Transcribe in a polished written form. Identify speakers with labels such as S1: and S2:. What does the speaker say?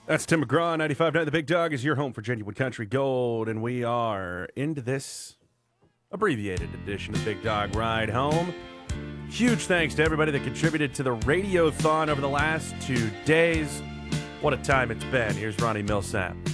S1: That's Tim McGraw, 95.9 The Big Dog is your home for genuine country gold, and we are into this abbreviated edition of Big Dog Ride Home. Huge thanks to everybody that contributed to the Radiothon over the last 2 days. What a time it's been. Here's Ronnie Millsap.